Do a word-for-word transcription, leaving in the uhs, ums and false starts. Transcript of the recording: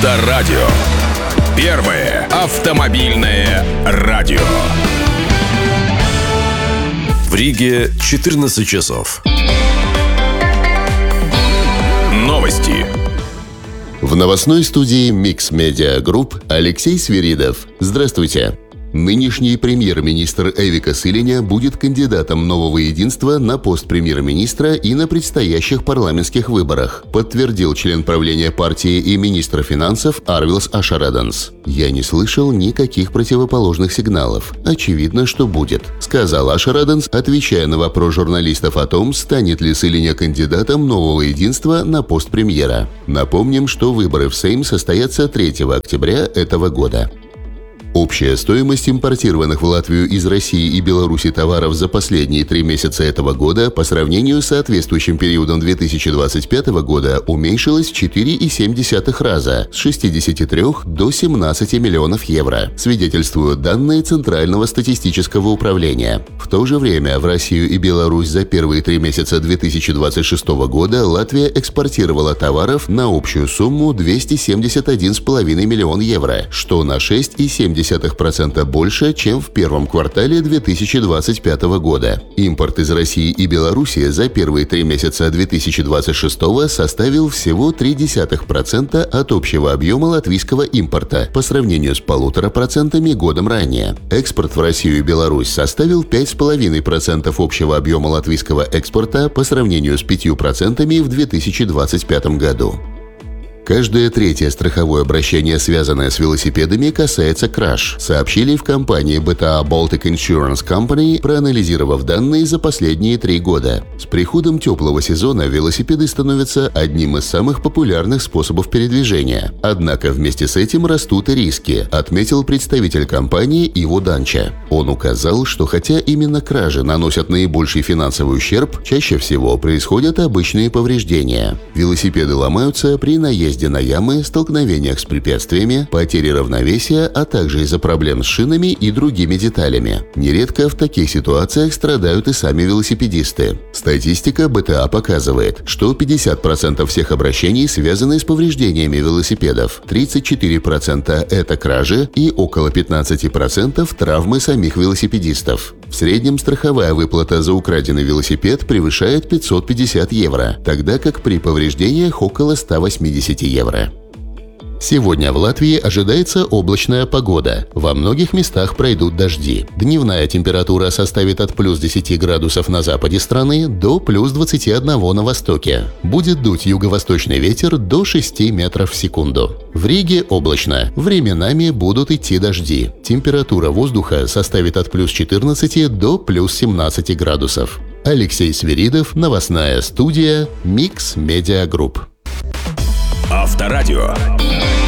Авторадио. Первое автомобильное радио. В Риге четырнадцать часов. Новости. В новостной студии Mix Media Group Алексей Свиридов. Здравствуйте. Нынешний премьер-министр Эвика Силиня будет кандидатом Нового единства на пост премьер-министра и на предстоящих парламентских выборах, подтвердил член правления партии и министр финансов Арвилс Ашараденс. «Я не слышал никаких противоположных сигналов. Очевидно, что будет», — сказал Ашараденс, отвечая на вопрос журналистов о том, станет ли Силиня кандидатом Нового единства на пост премьера. Напомним, что выборы в Сейм состоятся третьего октября этого года. Общая стоимость импортированных в Латвию из России и Беларуси товаров за последние три месяца этого года по сравнению с соответствующим периодом две тысячи двадцать пятого года уменьшилась в четыре целых семь десятых раза с шестидесяти трёх до семнадцати миллионов евро, свидетельствуют данные Центрального статистического управления. В то же время в Россию и Беларусь за первые три месяца две тысячи двадцать шестого года Латвия экспортировала товаров на общую сумму двести семьдесят один целых пять десятых миллиона евро, что на шесть целых семь десятых процента больше, чем в первом квартале две тысячи двадцать пятого года. Импорт из России и Беларуси за первые три месяца две тысячи двадцать шестого составил всего ноль целых три десятых процента от общего объема латвийского импорта по сравнению с полутора процентами годом ранее. Экспорт в Россию и Беларусь составил пять целых пять десятых процента общего объема латвийского экспорта по сравнению с пятью процентами в две тысячи двадцать пятом году. Каждое третье страховое обращение, связанное с велосипедами, касается краж, сообщили в компании би ти эй Baltic Insurance Company, проанализировав данные за последние три года. С приходом теплого сезона велосипеды становятся одним из самых популярных способов передвижения. Однако вместе с этим растут и риски, отметил представитель компании Иво Данча. Он указал, что хотя именно кражи наносят наибольший финансовый ущерб, чаще всего происходят обычные повреждения. Велосипеды ломаются при наезде на ямы, столкновениях с препятствиями, потере равновесия, а также из-за проблем с шинами и другими деталями. Нередко в таких ситуациях страдают и сами велосипедисты. Статистика би ти эй показывает, что пятьдесят процентов всех обращений связаны с повреждениями велосипедов, тридцать четыре процента – это кражи и около пятнадцать процентов – травмы самих велосипедистов. В среднем страховая выплата за украденный велосипед превышает пятьсот пятьдесят евро, тогда как при повреждениях около ста восьмидесяти евро. Сегодня в Латвии ожидается облачная погода. Во многих местах пройдут дожди. Дневная температура составит от плюс десяти градусов на западе страны до плюс двадцати одного на востоке. Будет дуть юго-восточный ветер до шести метров в секунду. В Риге облачно. Временами будут идти дожди. Температура воздуха составит от плюс четырнадцати до плюс семнадцати градусов. Алексей Свиридов, новостная студия Mix Media Group. Авторадио.